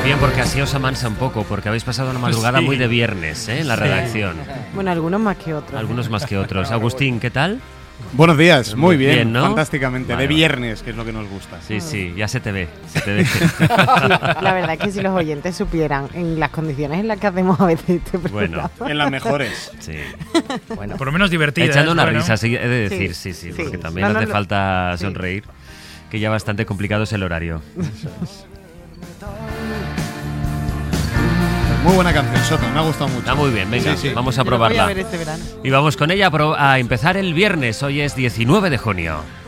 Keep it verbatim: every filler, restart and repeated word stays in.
Bien, porque así os amansa un poco, porque habéis pasado una madrugada Sí. muy de viernes, ¿eh? En la redacción. Bueno, algunos más que otros. Algunos más que otros. Agustín, ¿qué tal? Buenos días, muy bien, Bien, ¿no? fantásticamente. Vale, de vale. viernes, que es lo que nos gusta. Sí, sí, ya se te ve. Se te ve. Sí, la verdad es que si los oyentes supieran en las condiciones en las que hacemos a veces este programa. Bueno. En las mejores. Sí. Bueno, por lo menos divertida. Echando ¿eh? una Bueno. risa, sí, he de Sí, decir, sí, sí, sí. porque también No, no, hace no. falta Sí. sonreír, que ya bastante complicado es el horario. Muy buena canción, Soto, me ha gustado mucho. Está muy bien, venga, Sí, sí. vamos a Yo lo voy a probarla. ver este verano. Y vamos con ella a, pro- a empezar el viernes, hoy es diecinueve de junio.